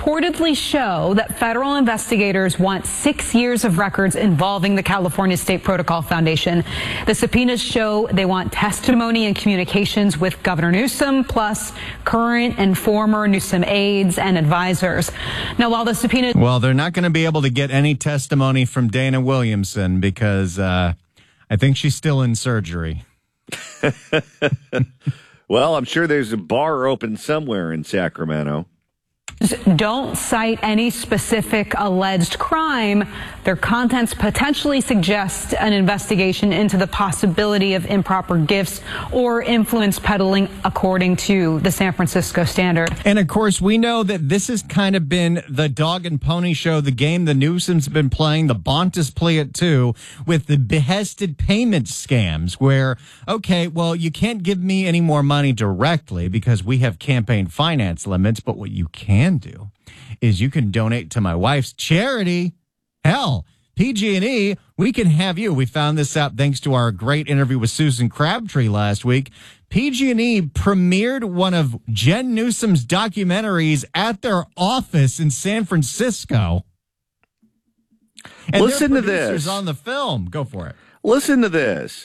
reportedly show that federal investigators want 6 years of records involving the California State Protocol Foundation. The subpoenas show they want testimony and communications with Governor Newsom, plus current and former Newsom aides and advisors. Now, while the subpoenas... Well, they're not going to be able to get any testimony from Dana Williamson because I think she's still in surgery. Well, I'm sure there's a bar open somewhere in Sacramento. Don't cite any specific alleged crime. Their contents potentially suggest an investigation into the possibility of improper gifts or influence peddling, according to the San Francisco Standard. And of course, we know that this has kind of been the dog and pony show, the game the Newsoms have been playing, the Bontas play it too, with the behested payment scams where, okay, well, you can't give me any more money directly because we have campaign finance limits, but what you can do is you can donate to my wife's charity. Hell, PG&E, we can have you. We found this out thanks to our great interview with Susan Crabtree last week. PG&E premiered one of Jen Newsom's documentaries at their office in San Francisco. And listen to this on the film. Go for it. Listen to this.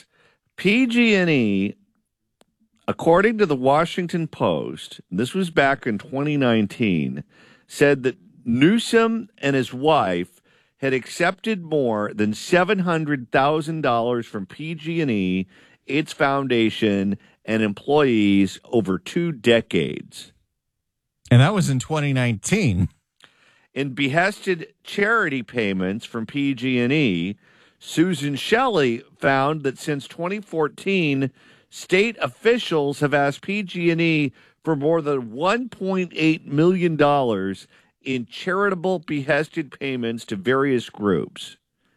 PG&E, according to the Washington Post, this was back in 2019, said that Newsom and his wife had accepted more than $700,000 from PG&E, its foundation, and employees over 2 decades. And that was in 2019. In behested charity payments from PG&E, Susan Shelley found that since 2014, state officials have asked PG&E for more than $1.8 million in charitable behested payments to various groups.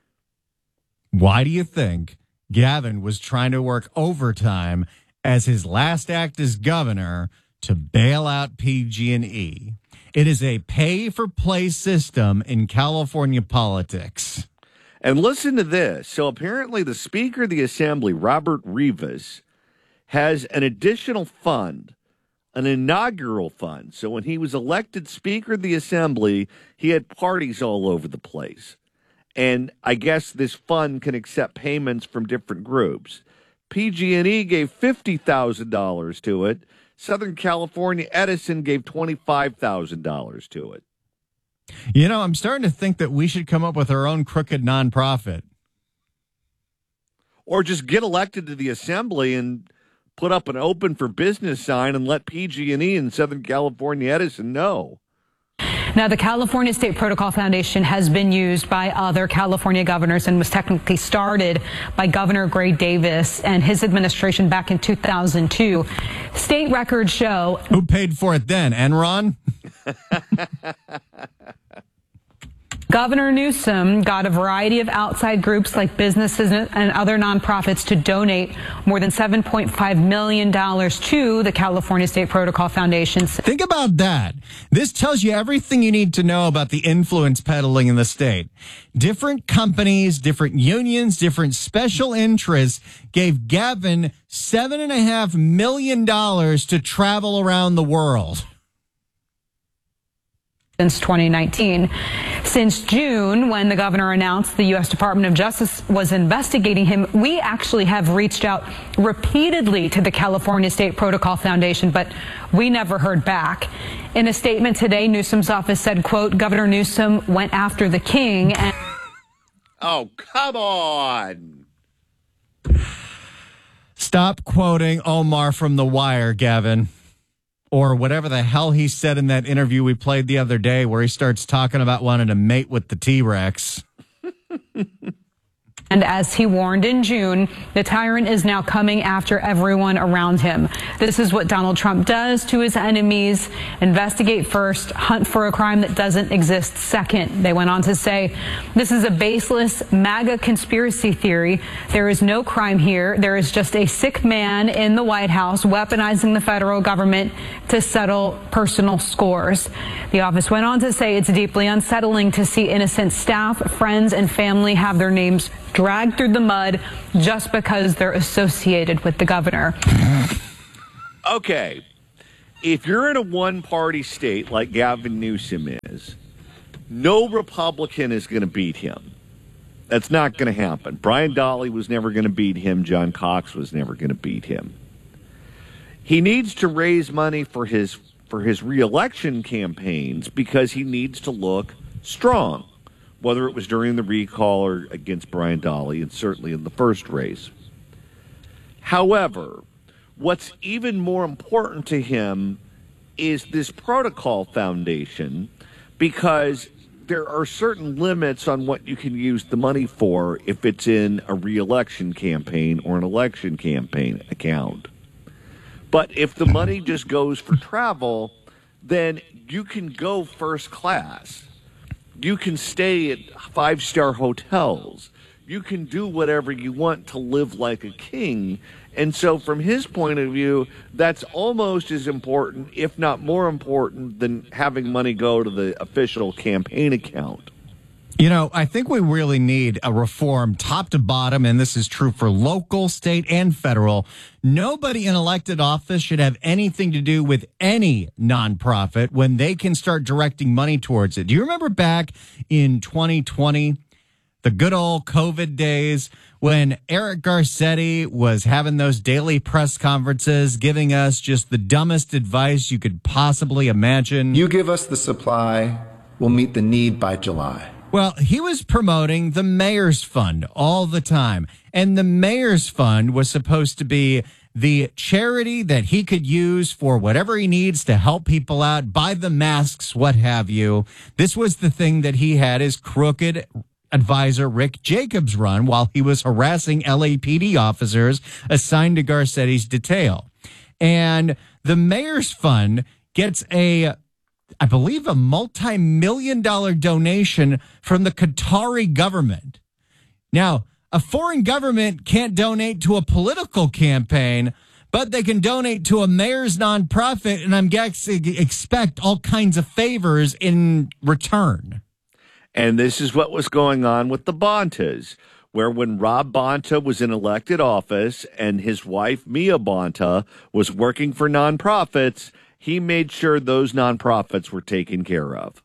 Why do you think Gavin was trying to work overtime as his last act as governor to bail out PG&E? It is a pay-for-play system in California politics. And listen to this. So apparently the Speaker of the Assembly, Robert Rivas, has an additional fund, an inaugural fund. So when he was elected Speaker of the Assembly, he had parties all over the place. And I guess this fund can accept payments from different groups. PG&E gave $50,000 to it. Southern California Edison gave $25,000 to it. You know, I'm starting to think that we should come up with our own crooked nonprofit. Or just get elected to the Assembly and put up an open for business sign and let PG&E and Southern California Edison know. Now, the California State Protocol Foundation has been used by other California governors and was technically started by Governor Gray Davis and his administration back in 2002. State records show... Who paid for it then? Enron? Governor Newsom got a variety of outside groups like businesses and other nonprofits to donate more than $7.5 million to the California State Protocol Foundation. Think about that. This tells you everything you need to know about the influence peddling in the state. Different companies, different unions, different special interests gave Gavin $7.5 million to travel around the world. Since 2019. Since June, when the governor announced the U.S. Department of Justice was investigating him, we actually have reached out repeatedly to the California State Protocol Foundation, but we never heard back. In a statement today, Newsom's office said, quote, Governor Newsom went after the king and... Oh, come on. Stop quoting Omar from The Wire, Gavin. Or whatever the hell he said in that interview we played the other day where he starts talking about wanting to mate with the T-Rex. And as he warned in June, the tyrant is now coming after everyone around him. This is what Donald Trump does to his enemies. Investigate first, hunt for a crime that doesn't exist second. They went on to say, this is a baseless MAGA conspiracy theory. There is no crime here. There is just a sick man in the White House weaponizing the federal government to settle personal scores. The office went on to say it's deeply unsettling to see innocent staff, friends, and family have their names dragged through the mud just because they're associated with the governor. Okay. if you're in a one-party state like Gavin Newsom is, no Republican is going to beat him. That's not going to happen. Brian Dahle was never going to beat him. John Cox was never going to beat him. He needs to raise money for his re-election campaigns because he needs to look strong, whether it was during the recall or against Brian Dahle, and certainly in the first race. However, what's even more important to him is this protocol foundation, because there are certain limits on what you can use the money for if it's in a re-election campaign or an election campaign account. But if the money just goes for travel, then you can go first class. You can stay at five-star hotels. You can do whatever you want to live like a king. And so from his point of view, that's almost as important, if not more important, than having money go to the official campaign account. You know, I think we really need a reform top to bottom, and this is true for local, state, and federal. Nobody in elected office should have anything to do with any nonprofit when they can start directing money towards it. Do you remember back in 2020, the good old COVID days, when Eric Garcetti was having those daily press conferences, giving us just the dumbest advice you could possibly imagine? You give us the supply, we'll meet the need by July. Well, he was promoting the Mayor's Fund all the time. And the Mayor's Fund was supposed to be the charity that he could use for whatever he needs to help people out, buy the masks, what have you. This was the thing that he had his crooked advisor Rick Jacobs run while he was harassing LAPD officers assigned to Garcetti's detail. And the Mayor's Fund gets I believe a multi-million-dollar donation from the Qatari government. Now, a foreign government can't donate to a political campaign, but they can donate to a mayor's nonprofit, and I'm guessing expect all kinds of favors in return. And this is what was going on with the Bontas, where when Rob Bonta was in elected office and his wife, Mia Bonta, was working for nonprofits, he made sure those nonprofits were taken care of.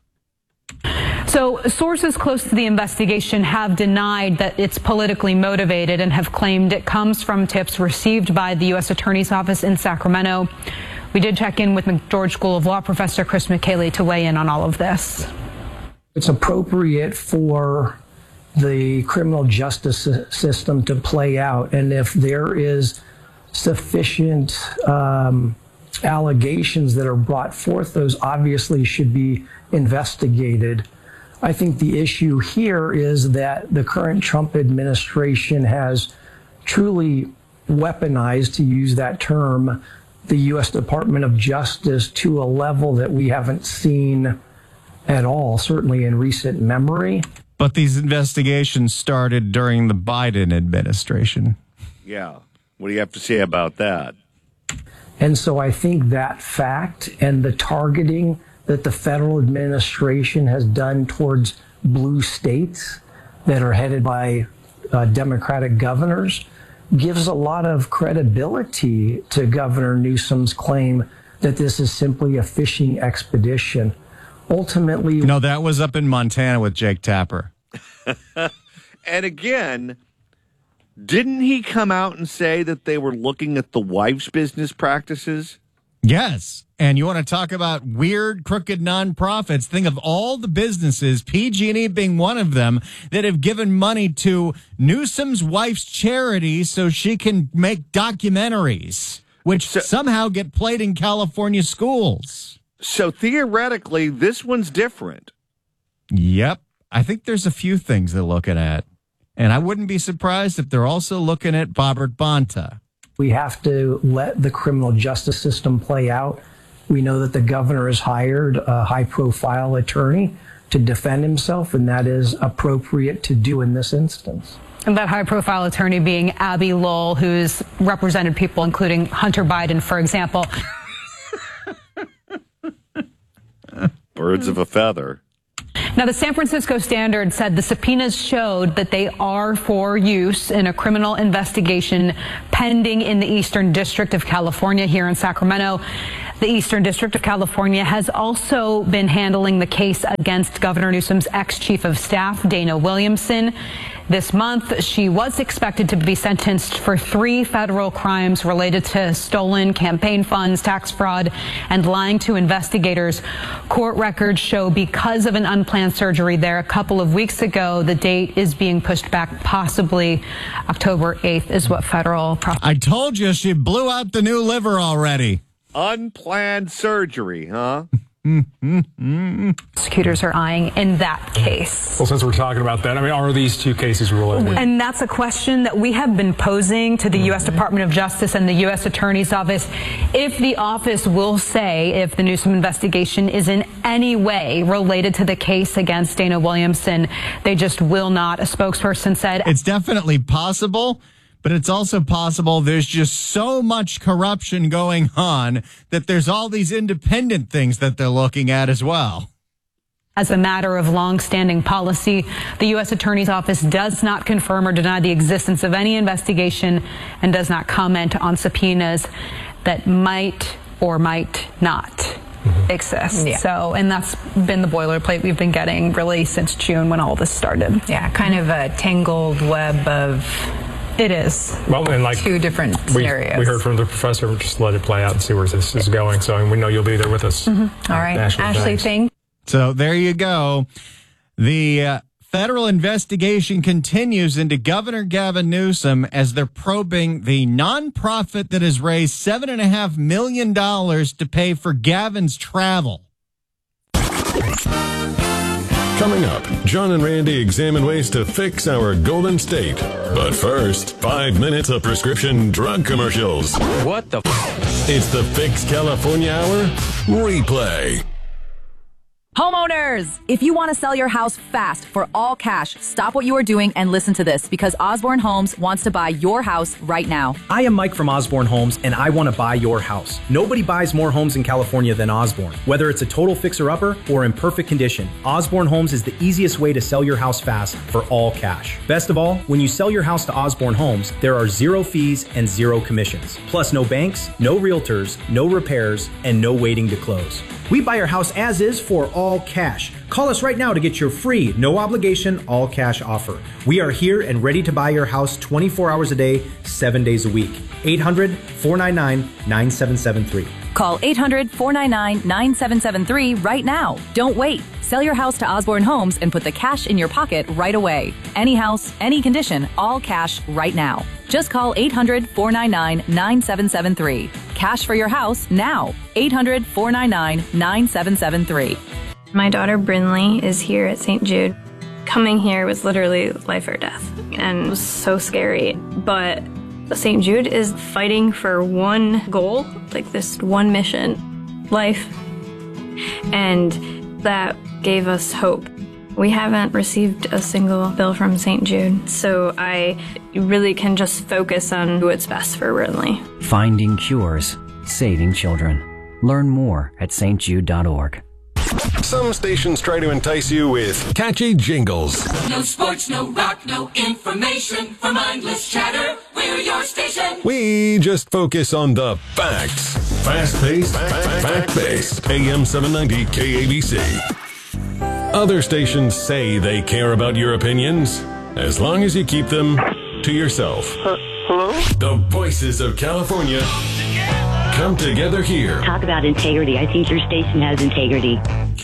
So sources close to the investigation have denied that it's politically motivated and have claimed it comes from tips received by the U.S. Attorney's Office in Sacramento. We did check in with McGeorge School of Law professor Chris McKaylee to weigh in on all of this. It's appropriate for the criminal justice system to play out, and if there is sufficient allegations that are brought forth, those obviously should be investigated. I think the issue here is that the current Trump administration has truly weaponized, to use that term, the U.S. Department of Justice to a level that we haven't seen at all, certainly in recent memory. But these investigations started during the Biden administration. Yeah. What do you have to say about that? And so I think that fact and the targeting that the federal administration has done towards blue states that are headed by Democratic governors gives a lot of credibility to Governor Newsom's claim that this is simply a fishing expedition. Ultimately, no, that was up in Montana with Jake Tapper. And again, didn't he come out and say that they were looking at the wife's business practices? Yes. And you want to talk about weird, crooked nonprofits. Think of all the businesses, PG&E being one of them, that have given money to Newsom's wife's charity so she can make documentaries, which somehow get played in California schools. So theoretically, this one's different. Yep. I think there's a few things they're looking at. And I wouldn't be surprised if they're also looking at Bobbert Bonta. We have to let the criminal justice system play out. We know that the governor has hired a high-profile attorney to defend himself, and that is appropriate to do in this instance. And that high-profile attorney being Abby Lowell, who's represented people including Hunter Biden, for example. Birds of a feather. Now, the San Francisco Standard said the subpoenas showed that they are for use in a criminal investigation pending in the Eastern District of California here in Sacramento. The Eastern District of California has also been handling the case against Governor Newsom's ex-chief of staff, Dana Williamson. This month, she was expected to be sentenced for 3 federal crimes related to stolen campaign funds, tax fraud, and lying to investigators. Court records show because of an unplanned surgery there a couple of weeks ago, the date is being pushed back, possibly October 8th is what federal... I told you she blew out the new liver already. Unplanned surgery, huh? Prosecutors are eyeing in that case. Well, since we're talking about that, I mean, are these 2 cases related? And that's a question that we have been posing to the U.S. Department of Justice and the U.S. Attorney's Office. If the office will say if the Newsom investigation is in any way related to the case against Dana Williamson, they just will not. A spokesperson said it's definitely possible. But it's also possible there's just so much corruption going on that there's all these independent things that they're looking at as well. As a matter of longstanding policy, the U.S. Attorney's Office does not confirm or deny the existence of any investigation and does not comment on subpoenas that might or might not exist. Yeah. So, and that's been the boilerplate we've been getting really since June when all this started. Yeah, kind of a tangled web of... It is. Well, and like 2 different scenarios. We heard from the professor. Just let it play out and see where this is going. So, and we know you'll be there with us. All right, Ashley, thanks. So there you go. The federal investigation continues into Governor Gavin Newsom as they're probing the nonprofit that has raised $7.5 million to pay for Gavin's travel. Coming up, John and Randy examine ways to fix our Golden State. But first, 5 minutes of prescription drug commercials. What the It's the Fix California Hour replay. Homeowners, if you want to sell your house fast for all cash, stop what you are doing and listen to this because Osborne Homes wants to buy your house right now. I am Mike from Osborne Homes and I want to buy your house. Nobody buys more homes in California than Osborne. Whether it's a total fixer-upper or in perfect condition, Osborne Homes is the easiest way to sell your house fast for all cash. Best of all, when you sell your house to Osborne Homes, there are 0 fees and 0 commissions. Plus no banks, no realtors, no repairs, and no waiting to close. We buy your house as is for all cash. Call us right now to get your free, no obligation, all cash offer. We are here and ready to buy your house 24 hours a day, 7 days a week. 800-499-9773. Call 800-499-9773 right now. Don't wait. Sell your house to Osborne Homes and put the cash in your pocket right away. Any house, any condition, all cash right now. Just call 800-499-9773. Cash for your house now. 800-499-9773. My daughter Brinley is here at St. Jude. Coming here was literally life or death, and it was so scary. But St. Jude is fighting for one goal, like this one mission, life. And that gave us hope. We haven't received a single bill from St. Jude, so I really can just focus on what's best for Brinley. Finding cures, saving children. Learn more at stjude.org. Some stations try to entice you with catchy jingles. No sports, no rock, no information for mindless chatter. We're your station. We just focus on the facts. Fast-paced, fact-based. AM 790 KABC. Other stations say they care about your opinions, as long as you keep them to yourself. Hello? The voices of California come together here. Talk about integrity. I think your station has integrity.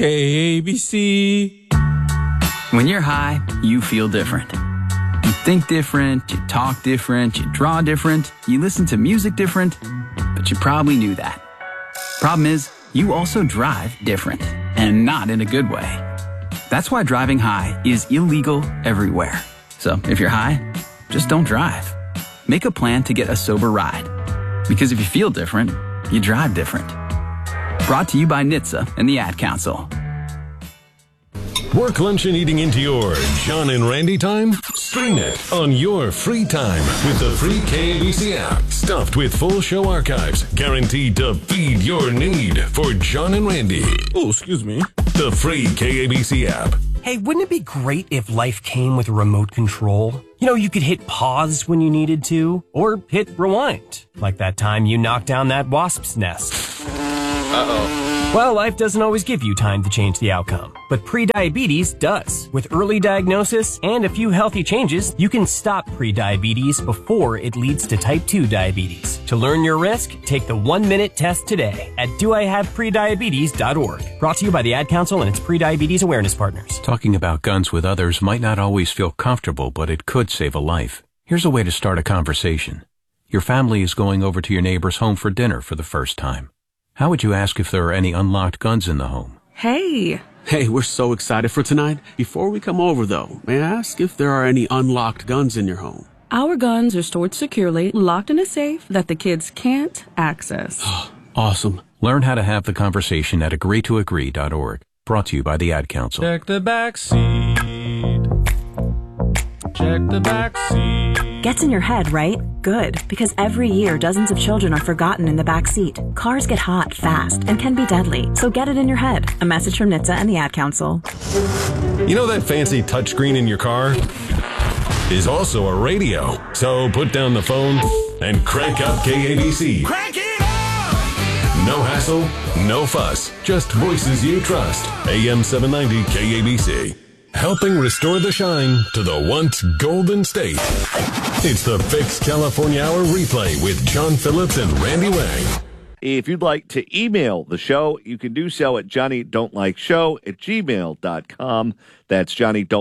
KABC. When you're high, you feel different. You think different, you talk different, you draw different, you listen to music different, but you probably knew that. Problem is, you also drive different, and not in a good way. That's why driving high is illegal everywhere. So if you're high, just don't drive. Make a plan to get a sober ride. Because if you feel different, you drive different. Brought to you by NHTSA and the Ad Council. Work, lunch, and eating into your John and Randy time? Stream it on your free time with the free KABC app. Stuffed with full show archives, guaranteed to feed your need for John and Randy. Oh, excuse me. The free KABC app. Hey, wouldn't it be great if life came with a remote control? You know, you could hit pause when you needed to, or hit rewind, like that time you knocked down that wasp's nest. Well, life doesn't always give you time to change the outcome, but prediabetes does. With early diagnosis and a few healthy changes, you can stop prediabetes before it leads to type 2 diabetes. To learn your risk, take the 1-minute test today at doihaveprediabetes.org. Brought to you by the Ad Council and its prediabetes awareness partners. Talking about guns with others might not always feel comfortable, but it could save a life. Here's a way to start a conversation. Your family is going over to your neighbor's home for dinner for the first time. How would you ask if there are any unlocked guns in the home? Hey, we're so excited for tonight. Before we come over, though, may I ask if there are any unlocked guns in your home? Our guns are stored securely, locked in a safe that the kids can't access. Awesome. Learn how to have the conversation at agreetoagree.org. Brought to you by the Ad Council. Check the back seat. Check the back seat. Gets in your head, right? Good, because every year dozens of children are forgotten in the back seat. Cars get hot fast and can be deadly, so get it in your head. A message from NHTSA and the Ad Council. You know that fancy touchscreen in your car is also a radio. So put down the phone and crank up KABC. Crank it up! No hassle, no fuss, just voices you trust. AM 790 KABC. Helping restore the shine to the once golden state. It's the Fix California Hour replay with John Phillips and Randy Wang. If you'd like to email the show, you can do so at johnnydon'tlikeshow@gmail.com. That's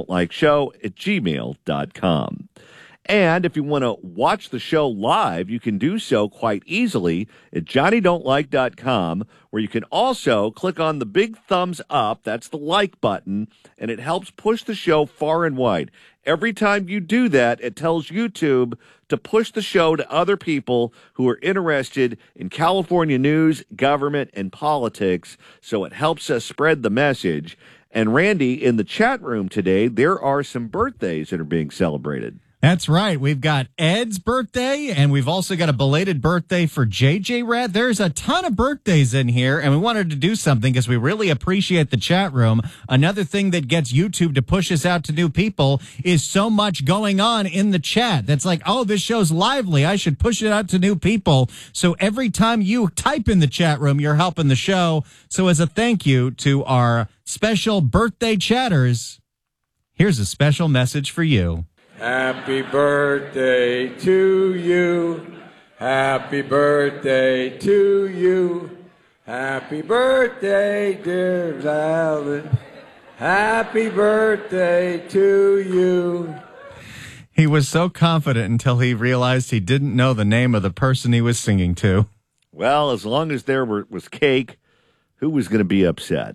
johnnydon'tlikeshow@gmail.com. And if you want to watch the show live, you can do so quite easily at johnnydon'tlike.com, where you can also click on the big thumbs up. That's the like button, and it helps push the show far and wide. Every time you do that, it tells YouTube to push the show to other people who are interested in California news, government, and politics, so it helps us spread the message. And Randy, in the chat room today, there are some birthdays that are being celebrated. That's right. We've got Ed's birthday, and we've also got a belated birthday for JJ Rat. There's a ton of birthdays in here, and we wanted to do something because we really appreciate the chat room. Another thing that gets YouTube to push us out to new people is so much going on in the chat. That's like, oh, this show's lively. I should push it out to new people. So every time you type in the chat room, you're helping the show. So as a thank you to our special birthday chatters, here's a special message for you. Happy birthday to you. Happy birthday to you. Happy birthday, dear Alan. Happy birthday to you. He was so confident until he realized he didn't know the name of the person he was singing to. Well, as long as there was cake, who was going to be upset?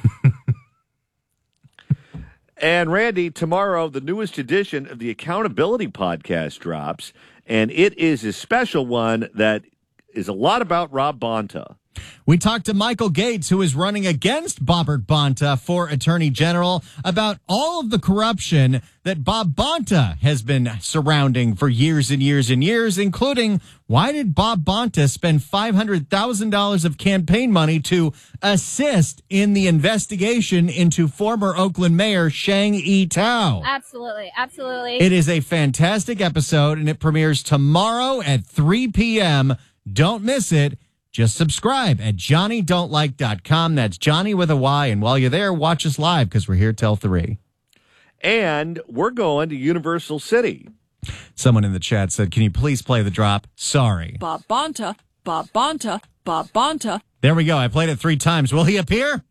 And Randy, tomorrow, the newest edition of the Accountability Podcast drops, and it is a special one that is a lot about Rob Bonta. We talked to Michael Gates, who is running against Bobbert Bonta for Attorney General, about all of the corruption that Bob Bonta has been surrounding for years and years and years, including why did Bob Bonta spend $500,000 of campaign money to assist in the investigation into former Oakland Mayor Shang-Yi Tao? Absolutely, absolutely. It is a fantastic episode, and it premieres tomorrow at 3 p.m. Don't miss it. Just subscribe at JohnnyDon'tLike.com. That's Johnny with a Y. And while you're there, watch us live because we're here till 3. And we're going to Universal City. Someone in the chat said, can you please play the drop? Sorry. Bob Bonta, Bob Bonta, Bob Bonta. There we go. I played it 3 times. Will he appear?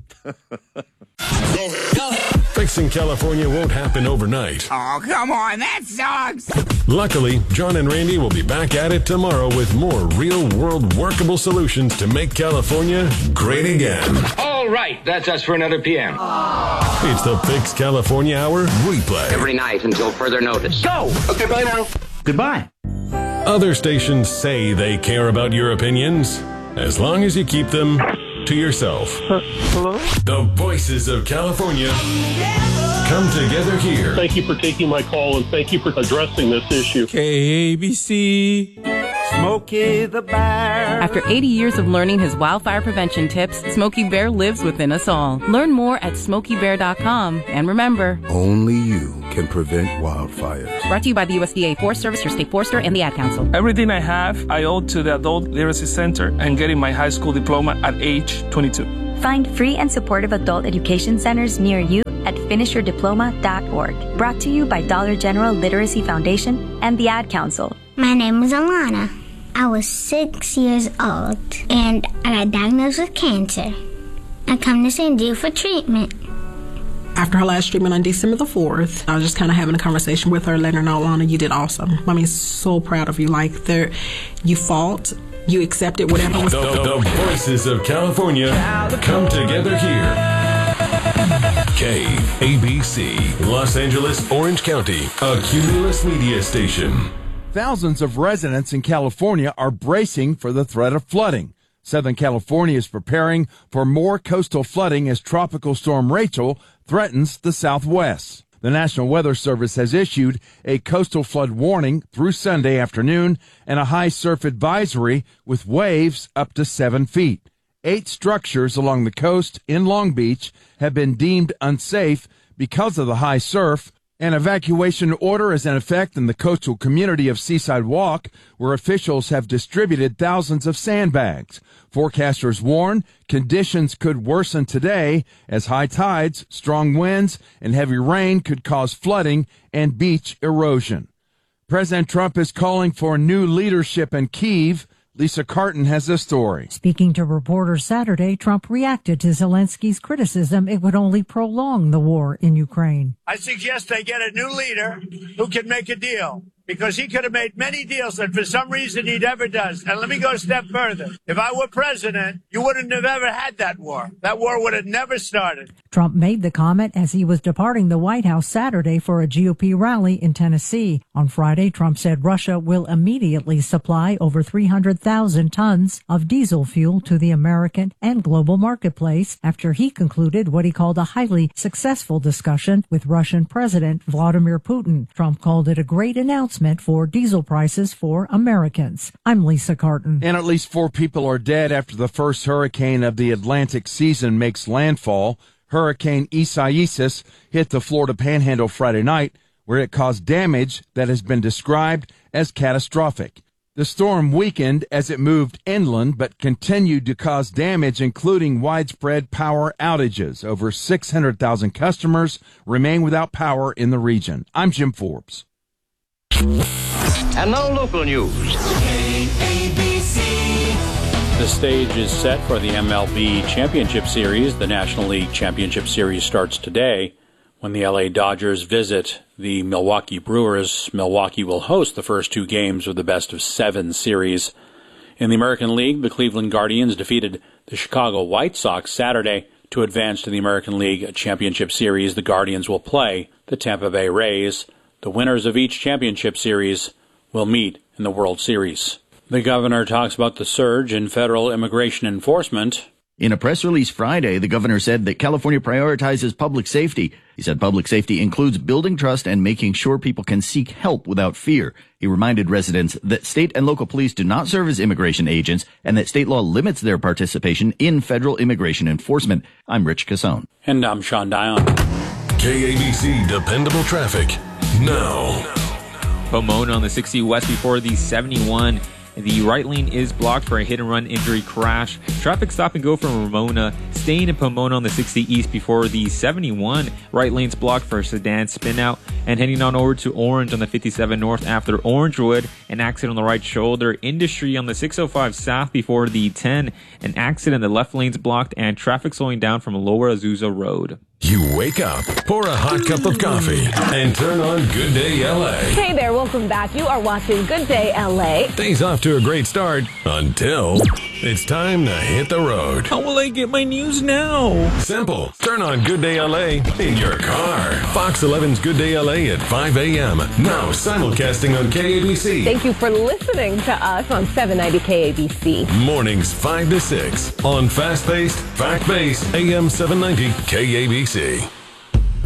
Fixing California won't happen overnight. Oh, come on, that sucks. Luckily, John and Randy will be back at it tomorrow with more real-world workable solutions to make California great again. All right, that's us for another PM. It's the Fix California Hour replay. Every night until further notice. Go! Okay, bye now. Goodbye. Other stations say they care about your opinions, as long as you keep them to yourself. Hello? The voices of California come together here. Thank you for taking my call, and thank you for addressing this issue. KABC Smokey the Bear. After 80 years of learning his wildfire prevention tips, Smokey Bear lives within us all. Learn more at SmokeyBear.com. And remember, only you can prevent wildfires. Brought to you by the USDA Forest Service, your state forester, and the Ad Council. Everything I have, I owe to the Adult Literacy Center and getting my high school diploma at age 22. Find free and supportive adult education centers near you at finishyourdiploma.org. Brought to you by Dollar General Literacy Foundation and the Ad Council. My name is Alana. I was 6 years old and I got diagnosed with cancer. I come to St. Jude for treatment. After her last treatment on December the 4th, I was just kind of having a conversation with her, letting her know, Alana, you did awesome. I mean, so proud of you. Like, you fought, you accepted whatever was... The voices of California come together here. KABC, Los Angeles, Orange County, a Cumulus media station. Thousands of residents in California are bracing for the threat of flooding. Southern California is preparing for more coastal flooding as Tropical Storm Rachel threatens the Southwest. The National Weather Service has issued a coastal flood warning through Sunday afternoon and a high surf advisory with waves up to 7 feet. 8 structures along the coast in Long Beach have been deemed unsafe because of the high surf. An evacuation order is in effect in the coastal community of Seaside Walk, where officials have distributed thousands of sandbags. Forecasters warn conditions could worsen today as high tides, strong winds, and heavy rain could cause flooding and beach erosion. President Trump is calling for new leadership in Kyiv. Lisa Carton has this story. Speaking to reporters Saturday, Trump reacted to Zelensky's criticism it would only prolong the war in Ukraine. I suggest they get a new leader who can make a deal, because he could have made many deals that for some reason he never does. And let me go a step further. If I were president, you wouldn't have ever had that war. That war would have never started. Trump made the comment as he was departing the White House Saturday for a GOP rally in Tennessee. On Friday, Trump said Russia will immediately supply over 300,000 tons of diesel fuel to the American and global marketplace after he concluded what he called a highly successful discussion with Russian President Vladimir Putin. Trump called it a great announcement for diesel prices for Americans. I'm Lisa Carton. And at least 4 people are dead after the first hurricane of the Atlantic season makes landfall. Hurricane Isaias hit the Florida Panhandle Friday night, where it caused damage that has been described as catastrophic. The storm weakened as it moved inland, but continued to cause damage, including widespread power outages. Over 600,000 customers remain without power in the region. I'm Jim Forbes. And now local news. The stage is set for the MLB Championship Series. The National League Championship Series starts today. When the LA Dodgers visit the Milwaukee Brewers, Milwaukee will host the first 2 games of the best-of-7 series. In the American League, the Cleveland Guardians defeated the Chicago White Sox Saturday to advance to the American League Championship Series. The Guardians will play the Tampa Bay Rays. The winners of each championship series will meet in the World Series. The governor talks about the surge in federal immigration enforcement. In a press release Friday, the governor said that California prioritizes public safety. He said public safety includes building trust and making sure people can seek help without fear. He reminded residents that state and local police do not serve as immigration agents and that state law limits their participation in federal immigration enforcement. I'm Rich Cassone. And I'm Sean Dion. KABC Dependable Traffic now. Pomona on the 60 west before the 71. The right lane is blocked for a hit-and-run injury crash. Traffic stop and go from Ramona, staying in Pomona on the 60 east before the 71. Right lane's blocked for a sedan spin-out. And heading on over to Orange on the 57 north after Orangewood. An accident on the right shoulder. Industry on the 605 south before the 10. An accident, the left lane's blocked, and traffic slowing down from Lower Azusa Road. You wake up, pour a hot cup of coffee, and turn on Good Day LA. Hey there, welcome back. You are watching Good Day LA. Day's off to a great start until it's time to hit the road. How will I get my news now? Simple. Turn on Good Day LA in your car. Fox 11's Good Day LA at 5 a.m. Now simulcasting on KABC. Thank you for listening to us on 790 KABC. Mornings 5 to 6 on fast-paced, fact-based AM 790 KABC.